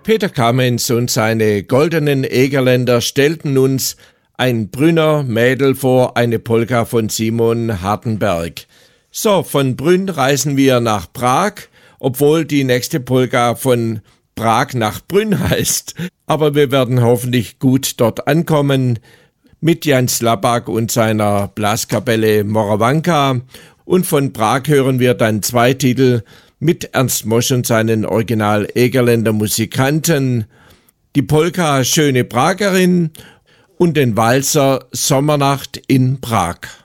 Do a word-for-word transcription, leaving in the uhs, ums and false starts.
Peter Kamenz und seine goldenen Egerländer stellten uns ein Brünner Mädel vor, eine Polka von Simon Hardenberg. So, von Brünn reisen wir nach Prag, obwohl die nächste Polka von Prag nach Brünn heißt. Aber wir werden hoffentlich gut dort ankommen mit Jan Slabak und seiner Blaskapelle Moravanka. Und von Prag hören wir dann zwei Titel mit Ernst Mosch und seinen Original-Egerländer Musikanten, die Polka Schöne Pragerin und den Walzer Sommernacht in Prag.